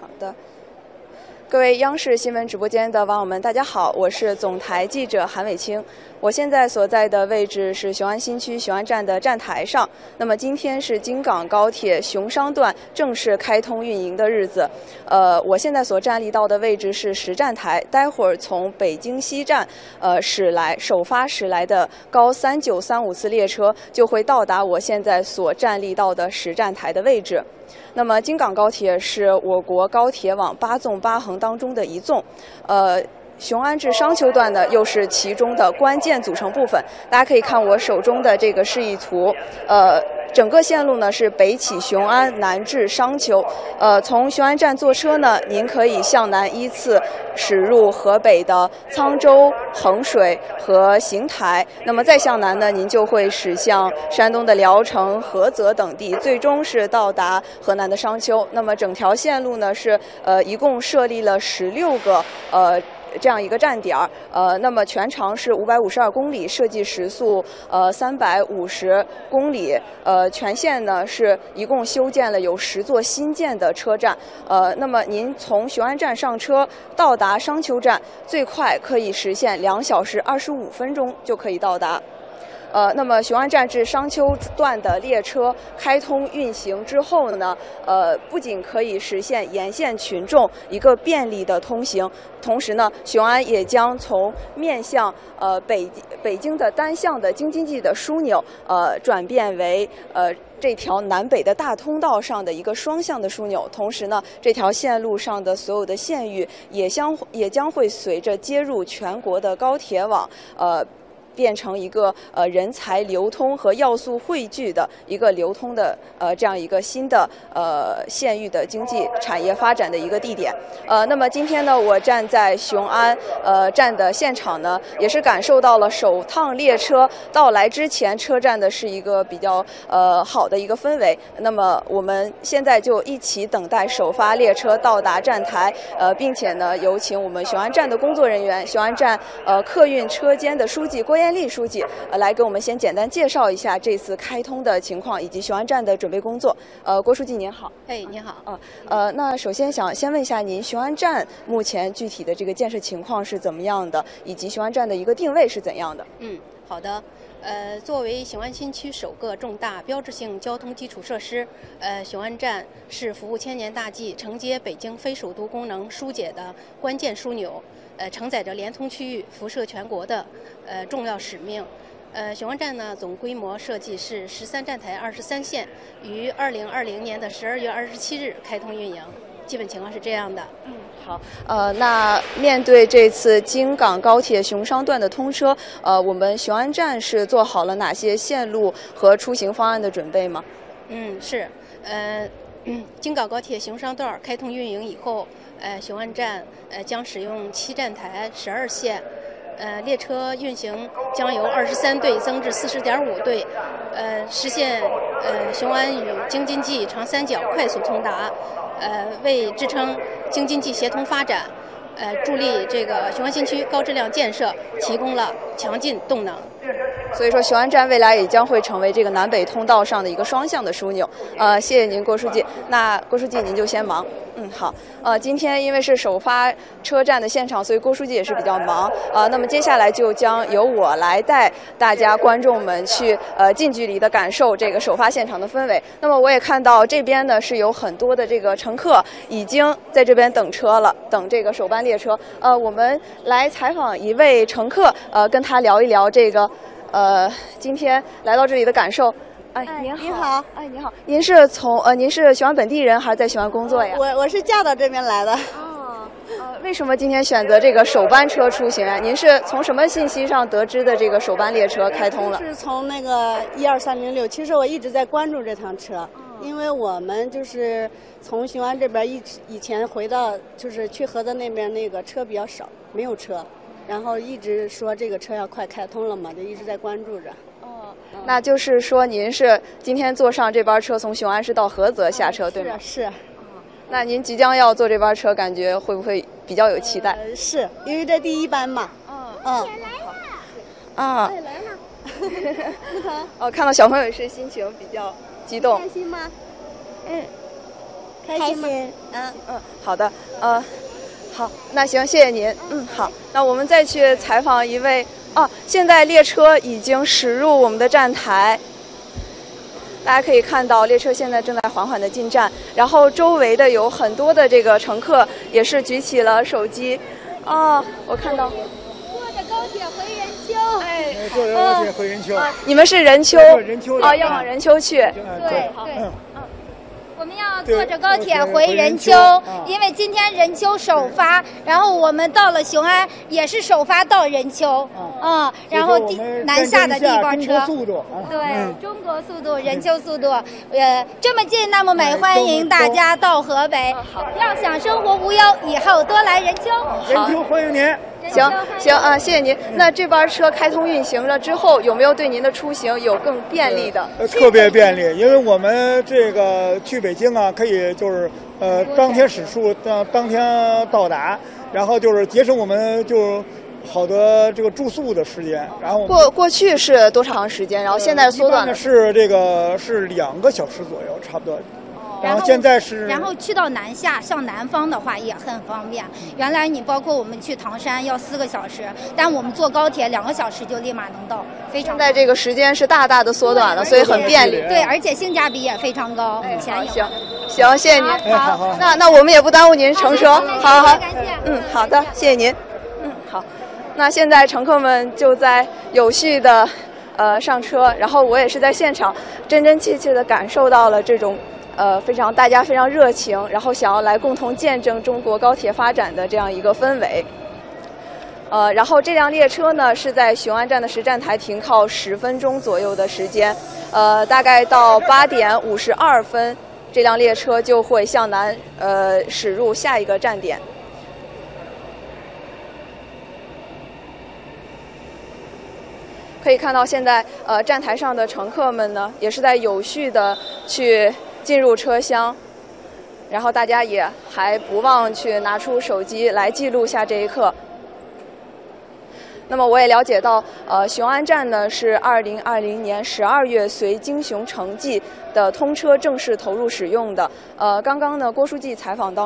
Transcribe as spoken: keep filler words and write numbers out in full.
好的。各位央视新闻直播间的网友们，大家好，我是总台记者韩伟清。我现在所在的位置是雄安新区雄安站的站台上。那么今天是京港高铁雄商段正式开通运营的日子。呃，我现在所站立到的位置是实站台，待会儿从北京西站呃驶来首发驶来的高三九三五次列车就会到达我现在所站立到的实站台的位置。那么京港高铁是我国高铁网八纵八横当中的一纵，呃。雄安至商丘段呢，又是其中的关键组成部分。大家可以看我手中的这个示意图，呃，整个线路呢是北起雄安，南至商丘。呃，从雄安站坐车呢，您可以向南依次驶入河北的沧州、衡水和邢台。那么再向南呢，您就会驶向山东的聊城、菏泽等地，最终是到达河南的商丘。那么整条线路呢是呃一共设立了十六个呃。这样一个站点儿，呃，那么全长是五百五十二公里，设计时速呃三百五十公里，呃，全线呢是一共修建了有十座新建的车站，呃，那么您从雄安站上车到达商丘站，最快可以实现两小时二十五分钟就可以到达。呃，那么雄安站至商丘段的列车开通运行之后呢，呃，不仅可以实现沿线群众一个便利的通行，同时呢，雄安也将从面向呃北北京的单向的京津冀的枢纽，呃，转变为呃。这条南北的大通道上的一个双向的枢纽，同时呢，这条线路上的所有的县域也将也将会随着接入全国的高铁网，呃。变成一个呃人才流通和要素汇聚的一个流通的呃这样一个新的呃县域的经济产业发展的一个地点。呃，那么今天呢，我站在雄安呃站的现场呢，也是感受到了首趟列车到来之前车站的是一个比较呃好的一个氛围。那么我们现在就一起等待首发列车到达站台，呃，并且呢，有请我们雄安站的工作人员，雄安站呃客运车间的书记郭艳丽书记，呃，来给我们先简单介绍一下这次开通的情况以及雄安站的准备工作。呃，郭书记您好。 哎，您好。 呃，呃，那首先想先问一下您，雄安站目前具体的这个建设情况是怎么样的，以及雄安站的一个定位是怎样的？ 嗯，好的。呃，作为雄安新区首个重大标志性交通基础设施，呃，雄安站是服务千年大计、承接北京非首都功能疏解的关键枢纽，呃，承载着连通区域、辐射全国的呃重要使命。呃，雄安站呢，总规模设计是十三站台、二十三线，于二零二零年的十二月二十七日开通运营。基本情况是这样的。 嗯，好。呃，那面对这次京港高铁雄商段的通车，呃，我们雄安站是做好了哪些线路和出行方案的准备吗？ 嗯，是。呃，嗯，京港高铁雄商段开通运营以后，呃，雄安站呃将使用七站台、十二线。呃，列车运行将由二十三对增至四十点五对，呃，实现呃雄安与京津冀长三角快速通达，呃，为支撑京津冀协同发展，呃，助力这个雄安新区高质量建设提供了强劲动能。 所以说，雄安站未来也将会成为这个南北通道上的一个双向的枢纽。呃，谢谢您，郭书记。那郭书记您就先忙。嗯，好。呃，今天因为是首发车站的现场，所以郭书记也是比较忙。呃，那么接下来就将由我来带大家观众们去呃近距离的感受这个首发现场的氛围。那么我也看到这边呢是有很多的这个乘客已经在这边等车了，等这个首班列车。呃，我们来采访一位乘客，呃，跟他聊一聊这个。呃，今天来到这里的感受。哎，您好。 您好。 哎，您好。您是从呃，您是雄安本地人还是在雄安工作呀？ 我我是嫁到这边来的。 哦。呃，为什么今天选择这个首班车出行啊？您是从什么信息上得知的这个首班列车开通了？ 是从那个一二三零六。其实我一直在关注这趟车，哦、因为我们就是从雄安这边一以前回到就是去菏泽那边那个车比较少，没有车。然后一直说这个车要快开通了嘛，就一直在关注着。 哦，嗯、那就是说您是今天坐上这班车从雄安市到菏泽下车，嗯、对吗？ 是。是。 那您即将要坐这班车，感觉会不会比较有期待？ 呃、是因为这第一班嘛。 嗯嗯。 啊。 来了。你好。 哦，看到小朋友是心情比较激动。 开心吗？ 嗯。 开心吗？ 嗯嗯，好的，呃，好，那行，谢谢您。嗯，好，那我们再去采访一位。哦，现在列车已经驶入我们的站台。大家可以看到，列车现在正在缓缓的进站，然后周围的有很多的这个乘客也是举起了手机。哦，我看到。 坐着高铁回任丘。 哎， 坐着高铁回任丘。 啊，你们是任丘？ 任丘。 哦，要往任丘去。 对好。 嗯。我们要坐着高铁回任丘，因为今天任丘首发，然后我们到了雄安也是首发到任丘，嗯，然后南下的地方车，对，中国速度，任丘速度，呃，这么近那么美，欢迎大家到河北，要想生活无忧，以后多来任丘。 任丘欢迎您。 行行啊，谢谢您。那这班车开通运行了之后，有没有对您的出行有更便利的？ 呃，特别便利，因为我们这个去北京啊，可以就是呃当天驶出，当当天到达，然后就是节省我们就好多这个住宿的时间。然后过过去是多长时间？然后现在缩短了？ 是这个是两个小时左右，差不多。然后现在是， 然后去到南下，上南方的话也很方便。原来你包括我们去唐山要四个小时，但我们坐高铁两个小时就立马能到，非常。 现在这个时间是大大的缩短了，所以很便利。 对，而且性价比也非常高。 哎，行行，谢谢您。 好，好那那我们也不耽误您乘车。好好， 感谢。 嗯，好的，谢谢您。嗯，好。那现在乘客们就在有序的呃上车，然后我也是在现场真真切切的感受到了这种。呃，非常大家非常热情，然后想要来共同见证中国高铁发展的这样一个氛围。呃，然后这辆列车呢是在雄安站的实站台停靠十分钟左右的时间，呃，大概到八点五十二分，这辆列车就会向南呃驶入下一个站点。可以看到，现在呃站台上的乘客们呢，也是在有序的去进入车厢，然后大家也还不忘去拿出手机来记录下这一刻。那么我也了解到，呃，雄安站呢是二零二零年十二月随京雄城际的通车正式投入使用的。呃，刚刚呢，郭书记采访到。